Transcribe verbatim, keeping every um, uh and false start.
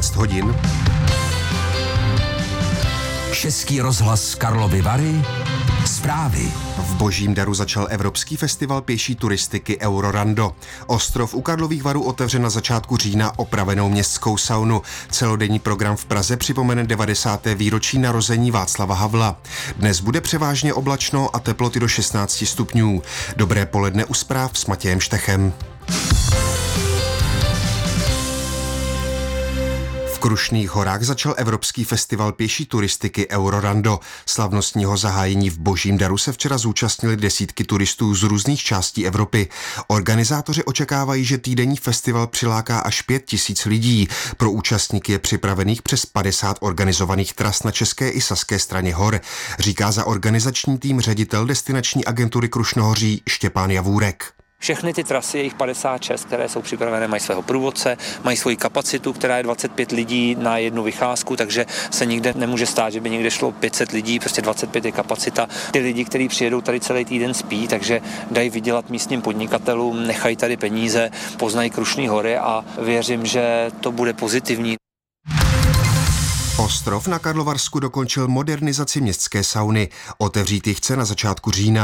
třináct hodin. Český rozhlas Karlovy Vary. Zprávy. V Božím Daru začal Evropský festival pěší turistiky Eurorando. Ostrov u Karlových Varů otevře na začátku října opravenou městskou saunu. Celodenní program v Praze připomene devadesáté výročí narození Václava Havla. Dnes bude převážně oblačno a teploty do šestnáct stupňů. Dobré poledne u zpráv s Matějem Štechem. V Krušných horách začal Evropský festival pěší turistiky Eurorando. Slavnostního zahájení v Božím Daru se včera zúčastnili desítky turistů z různých částí Evropy. Organizátoři očekávají, že týdenní festival přiláká až pět tisíc lidí. Pro účastníky je připravených přes padesát organizovaných tras na české i saské straně hor, říká za organizační tým ředitel destinační agentury Krušnohoří Štěpán Javůrek. Všechny ty trasy, jejich padesát šest, které jsou připravené, mají svého průvodce, mají svoji kapacitu, která je dvacet pět lidí na jednu vycházku, takže se nikde nemůže stát, že by někde šlo pět set lidí, prostě dvacet pět je kapacita. Ty lidi, kteří přijedou tady celý týden spí, takže dají vydělat místním podnikatelům, nechají tady peníze, poznají Krušné hory a věřím, že to bude pozitivní. Ostrov na Karlovarsku dokončil modernizaci městské sauny. Otevřít ji chce na začátku října.